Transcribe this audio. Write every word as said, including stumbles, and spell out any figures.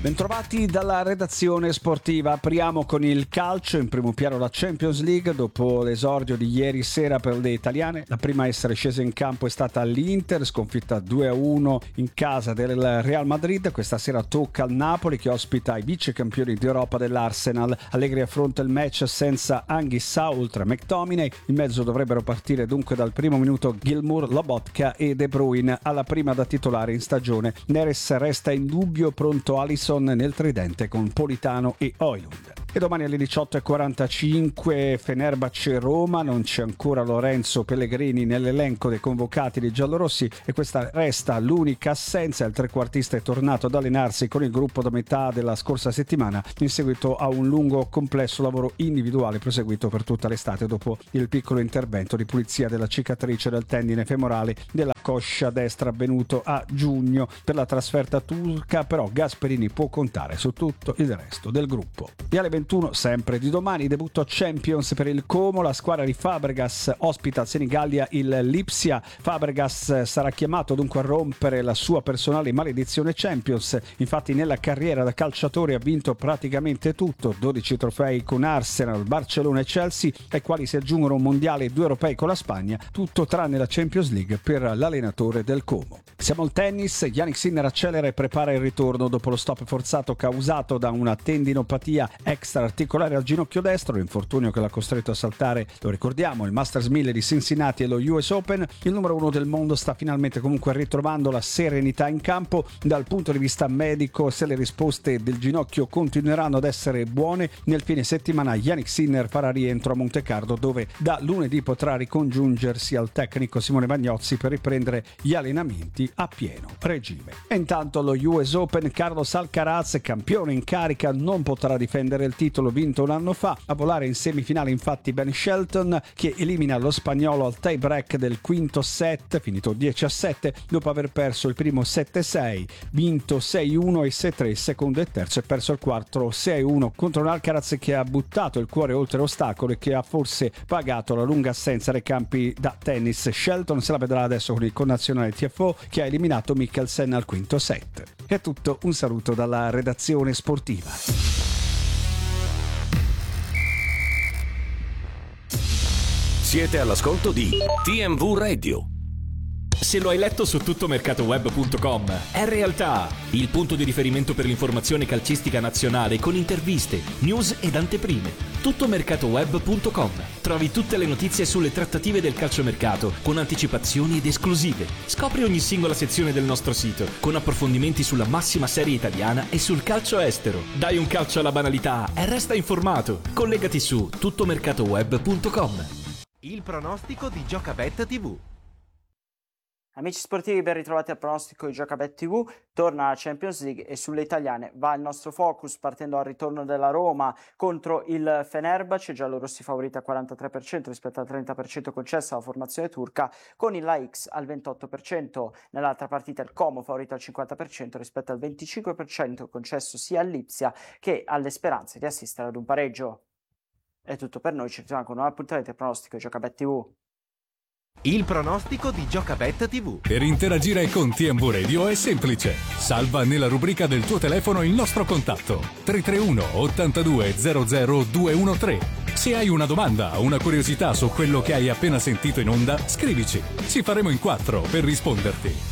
Bentrovati dalla redazione sportiva. Apriamo con il calcio, in primo piano la Champions League. Dopo l'esordio di ieri sera per le italiane, la prima a essere scesa in campo è stata l'Inter, sconfitta due a uno in casa del Real Madrid. Questa sera tocca al Napoli, che ospita i vice campioni d'Europa dell'Arsenal. Allegri affronta il match senza Anghissà oltre a McTominay. In mezzo dovrebbero partire dunque dal primo minuto Gilmour, Lobotka e De Bruyne alla prima da titolare in stagione. Neres resta in dubbio, pronto Alisson nel tridente con Politano e Højlund. E domani alle diciotto e quarantacinque Fenerbahce Roma, non c'è ancora Lorenzo Pellegrini nell'elenco dei convocati dei giallorossi e questa resta l'unica assenza. Il trequartista è tornato ad allenarsi con il gruppo da metà della scorsa settimana in seguito a un lungo complesso lavoro individuale proseguito per tutta l'estate dopo il piccolo intervento di pulizia della cicatrice del tendine femorale della coscia destra avvenuto a giugno. Per la trasferta turca però Gasperini può contare su tutto il resto del gruppo. E alle ventuno, sempre di domani, debutto Champions per il Como. La squadra di Fabregas ospita al Senigallia il Lipsia. Fabregas sarà chiamato dunque a rompere la sua personale maledizione Champions. Infatti nella carriera da calciatore ha vinto praticamente tutto, dodici trofei con Arsenal, Barcellona e Chelsea, ai quali si aggiungono un mondiale e due europei con la Spagna, tutto tranne la Champions League per l'allenatore del Como. Siamo al tennis. Jannik Sinner accelera e prepara il ritorno dopo lo stop forzato causato da una tendinopatia extraarticolare al ginocchio destro, l'infortunio che l'ha costretto a saltare, lo ricordiamo, il Masters mille di Cincinnati e lo U S Open. Il numero uno del mondo sta finalmente comunque ritrovando la serenità in campo. Dal punto di vista medico, se le risposte del ginocchio continueranno ad essere buone, nel fine settimana Jannik Sinner farà rientro a Montecarlo, dove da lunedì potrà ricongiungersi al tecnico Simone Bagnozzi per riprendere gli allenamenti a pieno regime. E intanto allo U S Open Carlos Alcaraz, campione in carica, non potrà difendere il titolo vinto un anno fa. A volare in semifinale infatti Ben Shelton, che elimina lo spagnolo al tie break del quinto set, finito dieci a sette, dopo aver perso il primo sette a sei, vinto sei a uno e sei a tre il secondo e terzo, e perso il quarto sei a uno contro un Alcaraz che ha buttato il cuore oltre ostacolo e che ha forse pagato la lunga assenza dai campi da tennis. Shelton se la vedrà adesso con il connazionale T F O, che ha eliminato Mikkelsen al quinto set. È tutto, un saluto dalla redazione sportiva. Siete all'ascolto di T M V Radio. Se lo hai letto su tuttomercatoweb punto com, è realtà, il punto di riferimento per l'informazione calcistica nazionale con interviste, news ed anteprime. tuttomercatoweb punto com. Trovi tutte le notizie sulle trattative del calciomercato con anticipazioni ed esclusive. Scopri ogni singola sezione del nostro sito con approfondimenti sulla massima serie italiana e sul calcio estero. Dai un calcio alla banalità e resta informato. Collegati su tuttomercatoweb punto com. Il pronostico di Giocabet tivù. Amici sportivi, ben ritrovati al pronostico di Giocabet tivù. Torna la Champions League e sulle italiane va il nostro focus, partendo dal ritorno della Roma contro il Fenerbahce, giallorossi favorita al quarantatré per cento rispetto al trenta per cento concesso alla formazione turca, con il La X al ventotto per cento. Nell'altra partita il Como favorito al cinquanta per cento rispetto al venticinque per cento concesso sia al Lipsia che alle speranze di assistere ad un pareggio. È tutto per noi, ci vediamo con un nuovo appuntamento al pronostico di Giocabet tivù. Il pronostico di Giocabet tivù. Per interagire con T M V Radio è semplice. Salva nella rubrica del tuo telefono il nostro contatto tre tre uno ottantadue zero zero due uno tre. Se hai una domanda o una curiosità su quello che hai appena sentito in onda, scrivici. Ci faremo in quattro per risponderti.